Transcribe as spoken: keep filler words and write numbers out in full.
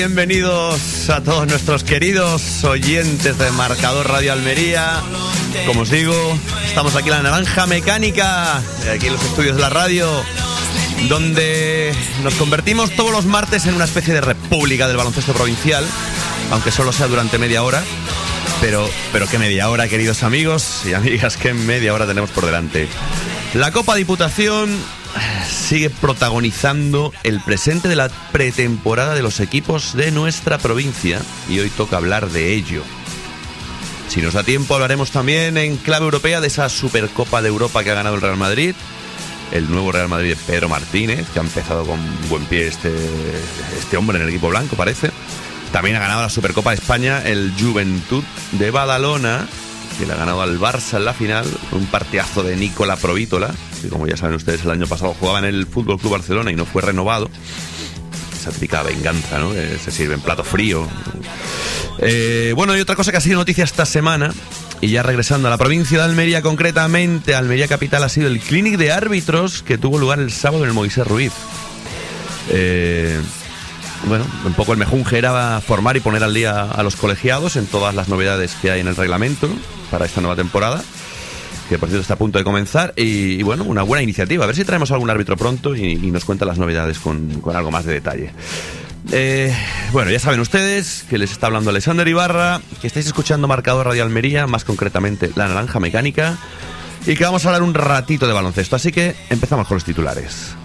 Bienvenidos a todos nuestros queridos oyentes de Marcador Radio Almería. Como os digo, estamos aquí en la Naranja Mecánica, aquí en los estudios de la radio, donde nos convertimos todos los martes en una especie de república del baloncesto provincial, aunque solo sea durante media hora. Pero, pero qué media hora, queridos amigos y amigas, qué media hora tenemos por delante. La Copa Diputación sigue protagonizando el presente de la pretemporada de los equipos de nuestra provincia y hoy toca hablar de ello. Si nos da tiempo hablaremos también en clave europea de esa Supercopa de Europa que ha ganado el Real Madrid, el nuevo Real Madrid de Pedro Martínez, que ha empezado con buen pie este, este hombre en el equipo blanco, parece. También ha ganado la Supercopa de España el Juventud de Badalona, que le ha ganado al Barça en la final, un partidazo de Nicola Provítola, que como ya saben ustedes el año pasado jugaba en el Fútbol Club Barcelona y no fue renovado. Esa típica venganza, ¿no? Que se sirve en plato frío. Eh, bueno, y otra cosa que ha sido noticia esta semana, y ya regresando a la provincia de Almería, concretamente a Almería Capital, ha sido el Clinic de árbitros que tuvo lugar el sábado en el Moisés Ruiz. Eh... Bueno, un poco el mejunje era formar y poner al día a los colegiados en todas las novedades que hay en el reglamento para esta nueva temporada, que por cierto está a punto de comenzar, y, y bueno, una buena iniciativa. A ver si traemos algún árbitro pronto y, y nos cuenta las novedades con, con algo más de detalle. Eh, bueno, ya saben ustedes que les está hablando Alexander Ibarra, que estáis escuchando Marcador Radio Almería, más concretamente La Naranja Mecánica, y que vamos a hablar un ratito de baloncesto, así que empezamos con los titulares.